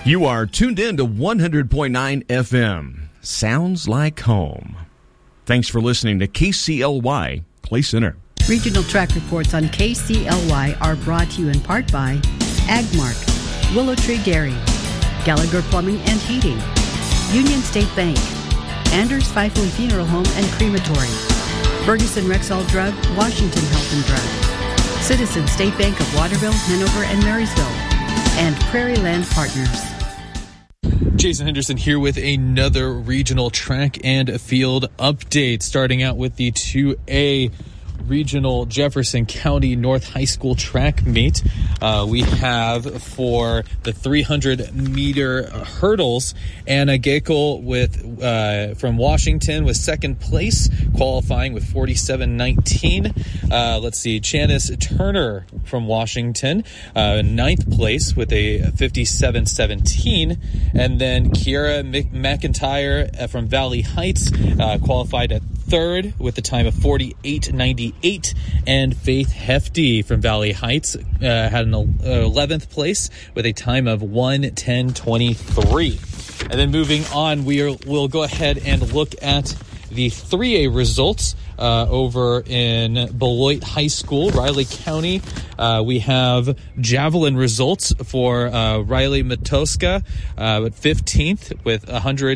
You are tuned in to 100.9 FM. Sounds like home. Thanks for listening to KCLY Clay Center. Regional track reports on KCLY are brought to you in part by Agmark, Willow Tree Dairy, Gallagher Plumbing and Heating, Union State Bank, Anders Feifel Funeral Home and Crematory, Ferguson Rexall Drug, Washington Health and Drug, Citizen State Bank of Waterville, Hanover, and Marysville, and Prairie Land Partners. Jason Henderson here with another regional track and field update, starting out with the 2A Regional Jefferson County North High School track meet. We have for the 300-meter hurdles, Anna Gakel from Washington with second place, qualifying with 47.19. Let's see, Janice Turner from Washington, ninth place with a 57.17. And then Kiera McIntyre from Valley Heights qualified at third with a time of 48.98, and Faith Hefty from Valley Heights had an 11th place with a time of 1:10.23. And then moving on, we'll go ahead and look at the 3A results over in Beloit High School, Riley County. We have javelin results for Riley Matoska at 15th with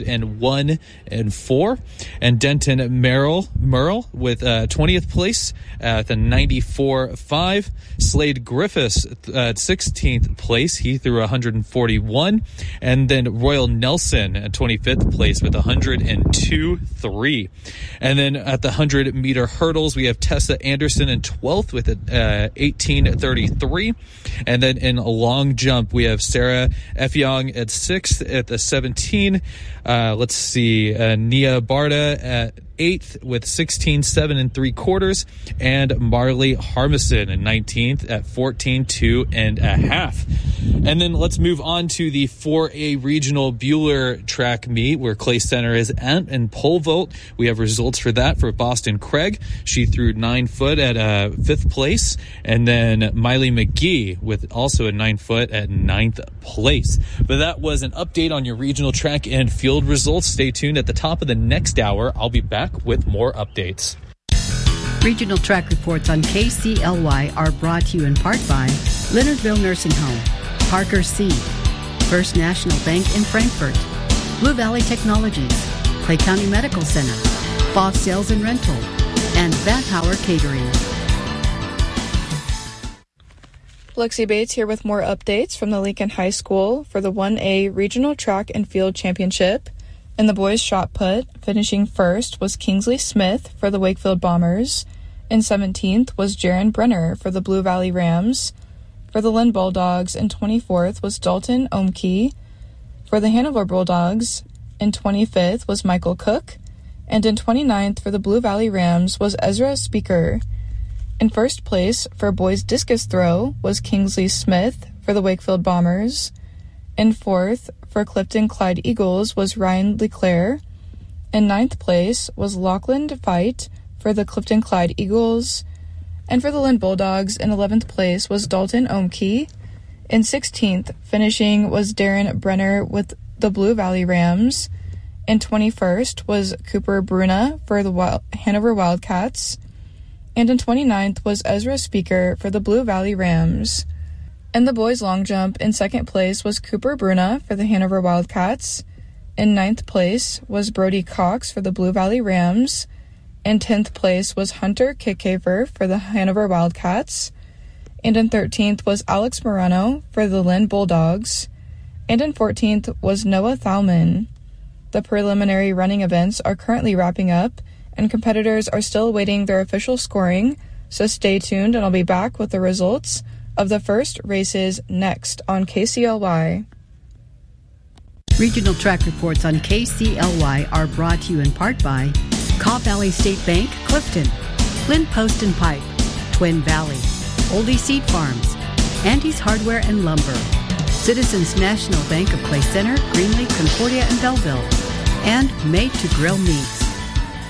101.4, and Denton Merle with 20th place at the 94.5. Slade Griffiths at 16th place, he threw 141, and then Royal Nelson at 25th place with 102.3. And then at the 100-meter hurdles, we have Tessa Anderson in 12th with 18.33. And then in a long jump, we have Sarah Effiong at 6th at the 17. Let's see, Nia Barda at 8th with 16.7 3/4, and Marley Harmison in 19th at 14.2 1/2. And then let's move on to the 4A Regional Bueller track meet, where Clay Center is at, and pole vault. We have results for that for Boston Craig. She threw 9 foot at 5th place, and then Miley McGee with also a 9 foot at 9th place. But that was an update on your regional track and field results. Stay tuned. At the top of the next hour, I'll be back with more updates. Regional track reports on KCLY are brought to you in part by Leonardville Nursing Home, Parker Seed, First National Bank in Frankfort, Blue Valley Technologies, Clay County Medical Center, Boss Sales and Rental, and Van Power Catering. Lexi Bates here with more updates from the Lincoln High School for the 1A Regional Track and Field Championship. In the boys' shot put, finishing first was Kingsley Smith for the Wakefield Bombers, and 17th was Jaron Brenner for the Blue Valley Rams. For the Lynn Bulldogs, and 24th was Dalton Omke. For the Hanover Bulldogs, in 25th was Michael Cook, and in 29th for the Blue Valley Rams was Ezra Speaker. In first place for boys' discus throw was Kingsley Smith for the Wakefield Bombers. In fourth for Clifton Clyde Eagles was Ryan Leclerc. In ninth place was Lachlan Fight for the Clifton Clyde Eagles. And for the Lynn Bulldogs, in 11th place was Dalton Omke. In 16th, finishing was Darren Brenner with the Blue Valley Rams. In 21st was Cooper Bruna for the Hanover Wildcats. And in 29th was Ezra Speaker for the Blue Valley Rams. In the boys' long jump, in second place was Cooper Bruna for the Hanover Wildcats. In 9th place was Brody Cox for the Blue Valley Rams. In 10th place was Hunter Kickhaver for the Hanover Wildcats. And in 13th was Alex Morano for the Lynn Bulldogs. And in 14th was Noah Thalman. The preliminary running events are currently wrapping up, and competitors are still awaiting their official scoring, so stay tuned and I'll be back with the results of the first races next on KCLY. Regional track reports on KCLY are brought to you in part by Cobb Valley State Bank, Clifton, Lynn Post and Pipe, Twin Valley, Oldie Seed Farms, Andy's Hardware and Lumber, Citizens National Bank of Clay Center, Greenlee, Concordia, and Belleville, and Made to Grill Meats.